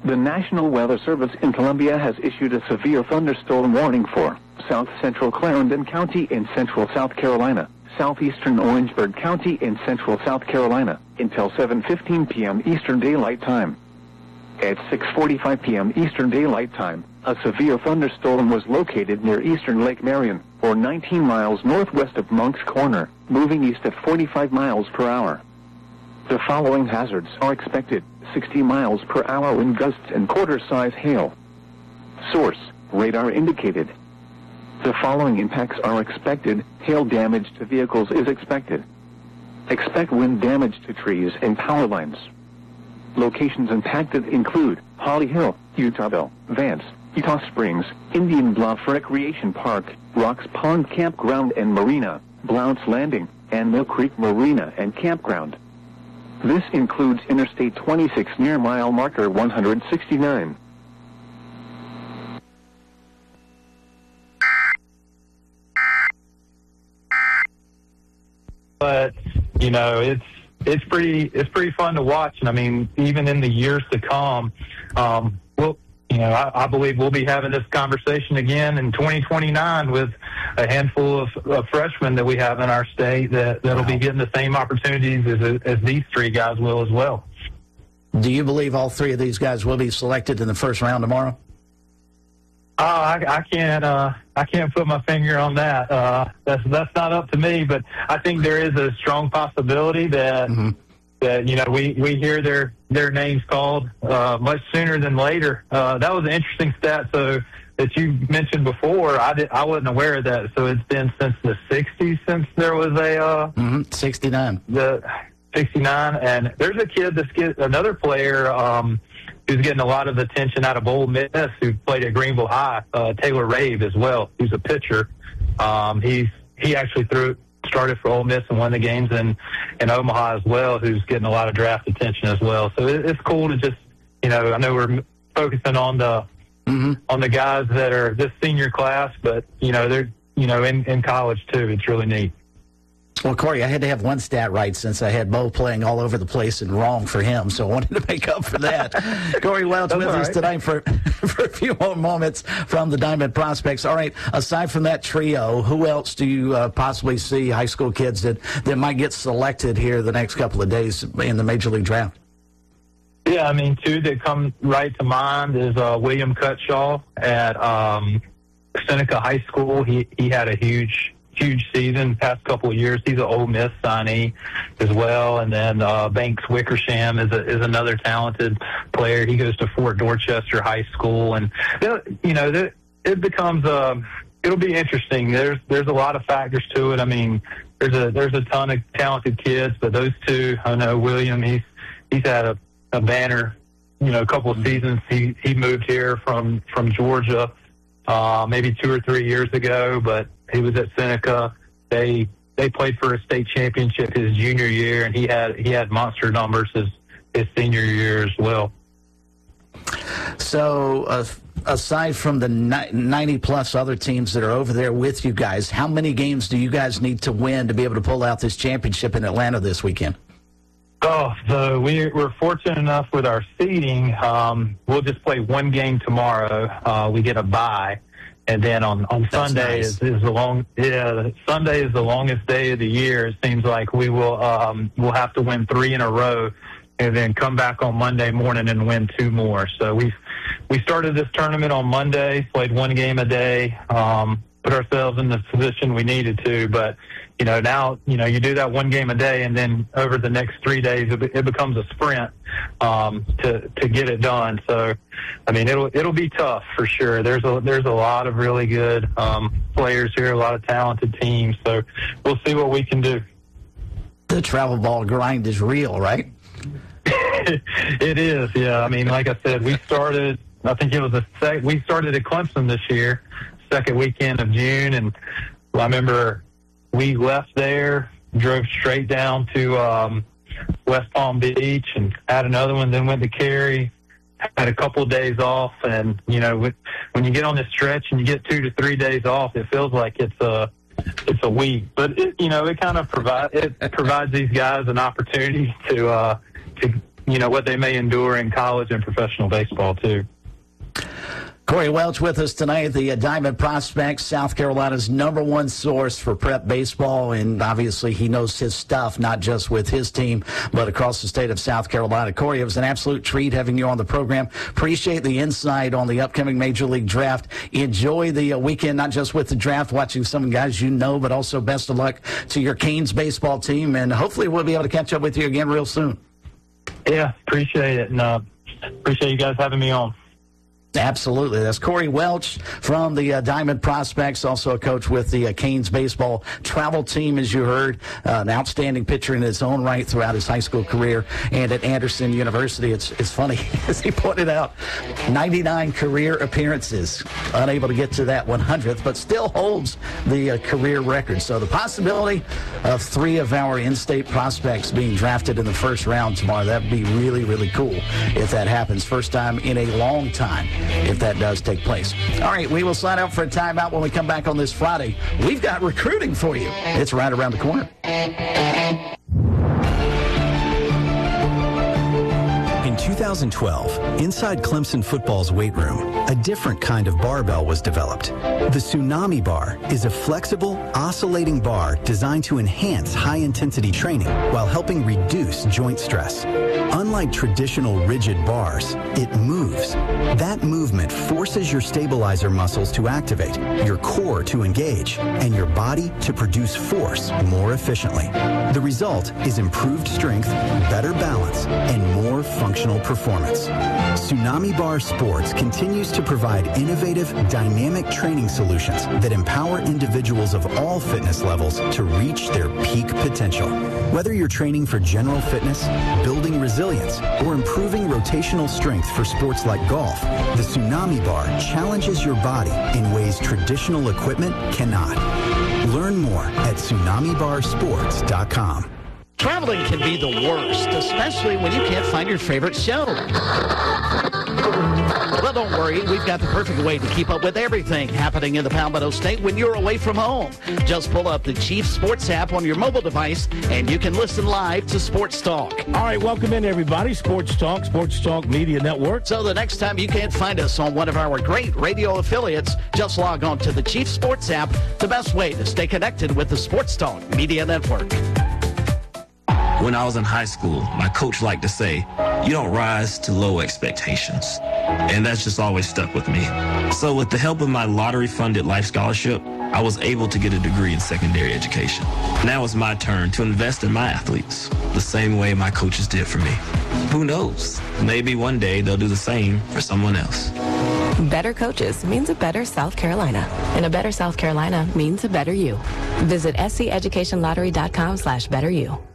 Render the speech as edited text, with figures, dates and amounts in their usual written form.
The National Weather Service in Columbia has issued a severe thunderstorm warning for south central Clarendon County in central South Carolina, southeastern Orangeburg County in central South Carolina, until 7:15 p.m. Eastern Daylight Time. At 6:45 p.m. Eastern Daylight Time, a severe thunderstorm was located near eastern Lake Marion, or 19 miles northwest of Moncks Corner, moving east at 45 miles per hour. The following hazards are expected: 60 miles per hour wind gusts and quarter-size hail. Source: radar indicated. The following impacts are expected: hail damage to vehicles is expected. Expect wind damage to trees and power lines. Locations impacted include Holly Hill, Utahville, Vance, Utah Springs, Indian Bluff Recreation Park, Rocks Pond Campground and Marina, Blount's Landing, and Mill Creek Marina and Campground. This includes Interstate 26 near mile marker 169. But, you know, it's pretty fun to watch. And I mean, even in the years to come, I believe we'll be having this conversation again in 2029 with a handful of freshmen that we have in our state that'll be getting the same opportunities as these three guys will as well. Do you believe all three of these guys will be selected in the first round tomorrow? I can't put my finger on that. That's not up to me, but I think there is a strong possibility that we hear their names called much sooner than later. That was an interesting stat. So that you mentioned before, I wasn't aware of that. So it's been since the 60s since there was a 69. The 69, and there's a kid another player who's getting a lot of attention out of Ole Miss, who played at Greenville High, Taylor Rave as well, who's a pitcher. He actually started for Ole Miss and won the games in Omaha as well, who's getting a lot of draft attention as well. So it's cool to just, I know we're focusing on the guys that are this senior class, but, they're, in college too. It's really neat. Well, Corey, I had to have one stat right since I had Bo playing all over the place and wrong for him, so I wanted to make up for that. Corey Welch with us tonight for a few more moments from the Diamond Prospects. All right, aside from that trio, who else do you possibly see high school kids that might get selected here the next couple of days in the Major League Draft? Yeah, I mean, two that come right to mind is William Cutshaw at Seneca High School. He had a huge season past couple of years. He's an Ole Miss signee as well. And then Banks Wickersham is another talented player. He goes to Fort Dorchester High School, and it becomes it'll be interesting. There's a lot of factors to it. I mean, there's a ton of talented kids, but those two, I know William, he's had a banner, a couple of seasons. He moved here from Georgia maybe 2 or 3 years ago, but he was at Seneca. They played for a state championship his junior year, and he had monster numbers his senior year as well. So aside from the 90-plus other teams that are over there with you guys, how many games do you guys need to win to be able to pull out this championship in Atlanta this weekend? Oh, so we're fortunate enough with our seeding. We'll just play one game tomorrow. We get a bye. And then on Sunday nice. Sunday is the longest day of the year. It seems like we'll have to win 3 in a row, and then come back on Monday morning and win 2 more. So we started this tournament on Monday, played 1 game a day, put ourselves in the position we needed to. But now you do that 1 game a day, and then over the next 3 days it becomes a sprint to get it done. So I mean, it'll be tough for sure. There's a lot of really good players here, a lot of talented teams. So we'll see what we can do. The travel ball grind is real, right? It is, yeah. I mean, like I said, we started. I think it was we started at Clemson this year, second weekend of June, and I remember we left there, drove straight down to West Palm Beach, and had another one. Then went to Cary. Had a couple of days off, and when you get on this stretch and you get 2 to 3 days off, it feels like it's a week. But it kind of provides these guys an opportunity to what they may endure in college and professional baseball too. Corey Welch with us tonight, the Diamond Prospects, South Carolina's #1 source for prep baseball, and obviously he knows his stuff, not just with his team, but across the state of South Carolina. Corey, it was an absolute treat having you on the program. Appreciate the insight on the upcoming Major League Draft. Enjoy the weekend, not just with the draft, watching some guys you know, but also best of luck to your Canes baseball team, and hopefully we'll be able to catch up with you again real soon. Yeah, appreciate it, and appreciate you guys having me on. Absolutely. That's Corey Welch from the Diamond Prospects, also a coach with the Canes baseball travel team, as you heard. An outstanding pitcher in his own right throughout his high school career and at Anderson University. It's funny, as he pointed out, 99 career appearances. Unable to get to that 100th, but still holds the career record. So the possibility of 3 of our in-state prospects being drafted in the first round tomorrow, that would be really, really cool if that happens. First time in a long time, if that does take place. All right, we will sign out for a timeout when we come back on this Friday. We've got recruiting for you. It's right around the corner. In 2012, inside Clemson football's weight room, a different kind of barbell was developed. The Tsunami Bar is a flexible, oscillating bar designed to enhance high-intensity training while helping reduce joint stress. Unlike traditional rigid bars, it moves. That movement forces your stabilizer muscles to activate, your core to engage, and your body to produce force more efficiently. The result is improved strength, better balance, and more functional performance. Tsunami Bar Sports continues to provide innovative, dynamic training solutions that empower individuals of all fitness levels to reach their peak potential. Whether you're training for general fitness, building resilience, or improving rotational strength for sports like golf, the Tsunami Bar challenges your body in ways traditional equipment cannot. Learn more at TsunamiBarSports.com. Traveling can be the worst, especially when you can't find your favorite show. Well, don't worry. We've got the perfect way to keep up with everything happening in the Palmetto State when you're away from home. Just pull up the Chief Sports app on your mobile device, and you can listen live to Sports Talk. All right, welcome in, everybody. Sports Talk Media Network. So the next time you can't find us on one of our great radio affiliates, just log on to the Chief Sports app, the best way to stay connected with the Sports Talk Media Network. When I was in high school, my coach liked to say, you don't rise to low expectations. And that's just always stuck with me. So with the help of my lottery-funded life scholarship, I was able to get a degree in secondary education. Now it's my turn to invest in my athletes, the same way my coaches did for me. Who knows? Maybe one day they'll do the same for someone else. Better coaches means a better South Carolina. And a better South Carolina means a better you. Visit SCEducationLottery.com/betteryou.